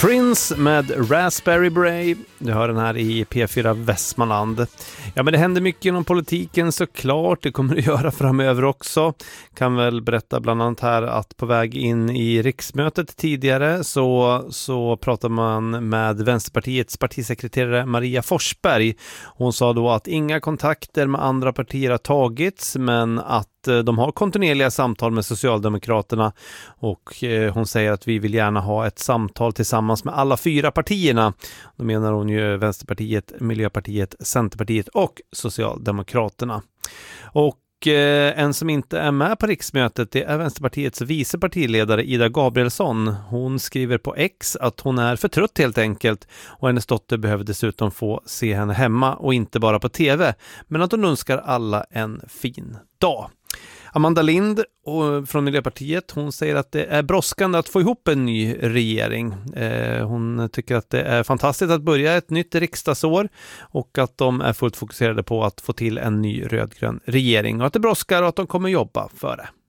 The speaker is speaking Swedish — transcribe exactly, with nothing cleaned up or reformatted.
Prince med Raspberry Beret. Du hör den här i P fyra Västmanland. Ja, men det händer mycket inom politiken såklart. Det kommer det göra framöver också. Kan väl berätta bland annat här att på väg in i riksmötet tidigare så, så pratar man med Vänsterpartiets partisekreterare Maria Forsberg. Hon sa då att inga kontakter med andra partier har tagits, men att de har kontinuerliga samtal med Socialdemokraterna, och hon säger att vi vill gärna ha ett samtal tillsammans med alla fyra partierna. Då menar hon ju Vänsterpartiet, Miljöpartiet, Centerpartiet och Socialdemokraterna. Och en som inte är med på riksmötet, det är Vänsterpartiets vice partiledare Ida Gabrielsson. Hon skriver på X att hon är för trött helt enkelt, och hennes dotter behöver dessutom få se henne hemma och inte bara på tv, men att hon önskar alla en fin dag. Amanda Lind från Miljöpartiet, hon säger att det är brådskande att få ihop en ny regering. Eh, hon tycker att det är fantastiskt att börja ett nytt riksdagsår och att de är fullt fokuserade på att få till en ny rödgrön regering och att det brådskar och att de kommer jobba för det.